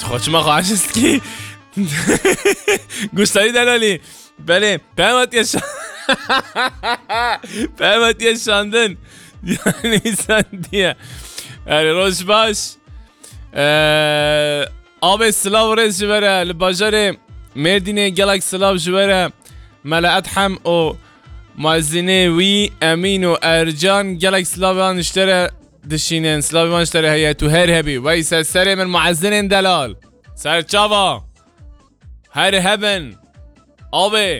خوشما خواهش است که گوشتاری دلالی بله پیماتی شاندن یعنی سندیه روش باش آب سلاو رز جبره لباجر مردینه گلک سلاو جبره ملعت هم و مازینه وی امین و ارجان گلک سلاوان اشتره دشینن سلاوان اشتره هیا تو هر هبی ویسا سر من معزنین دلال سر چاوا هر هبن آبه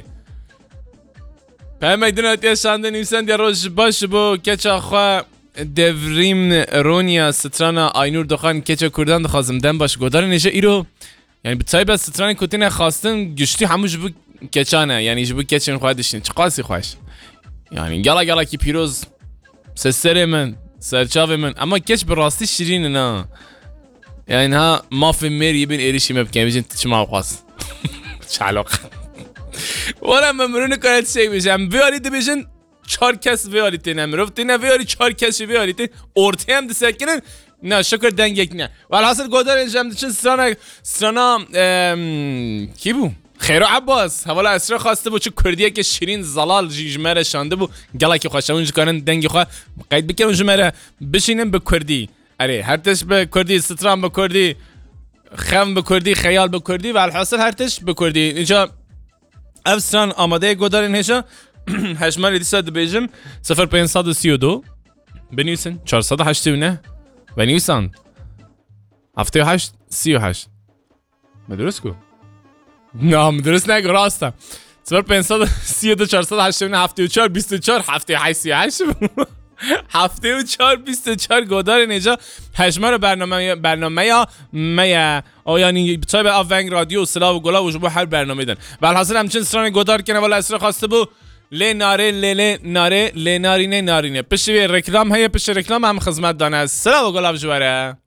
پیمه دونه اتیا شانده نیوسن دیا روش باش بو کچا خواه دوریم رونیا سترانا آینور دخان کچا کردن دخوازم دن باش گودار نیشه ایرو یعنی بتایی با ستران کتین خواستن گشتی همو جبو کچانه یعنی جبو کچین خواه دشتین چه قاسی خواهش یعنی گلا کی پیروز سر من سرچاو من اما کچ براستی شیرینه نه یعنی ها ما فی میری بین ایریشی مبکن بیجین چه ما قاس چه علاقه ولی من مرونه کنید شیء بیشم بیارید بیشن 4 کس بیارید نمیرفتی نه بیاری 4 کسی بیارید ارته هم دسکنن نه شکر دنگ نه ولی حاصل گودار انجام چون سرانا کی بو خیرو عباس حوالا اسرا خواسته بود چه کردیه که شیرین زلال جمره شانده بود گلا که خوشمون جکارن دنگ خوا قید بکنم جمره بشینم به کردی اره هرتش به کردی ستران به کردی خم به کردی خیال به کردی و الحاصل هرتش به کردی اینجا افسران آماده گودارین هشا هشماری دیسا دبیجم 0532 بنویسن 489 بنویسن 78 38 مدرس کو نه مدرس نگو راستم 0532 489 74 24 78 38 74 24 گودارین اینجا هشمار برنامه یا میا او یعنی بتای به آونگ رادیو سلا و گلا و جبو هر برنامه دن و الحاصل همچنین سران گودار کنه ولی اسرا خواسته بو لی ناره لی ناره لی نارینه نارینه پشت رکلام هیا پشت رکلام هم خدمت دانه سلا و گلا و جواره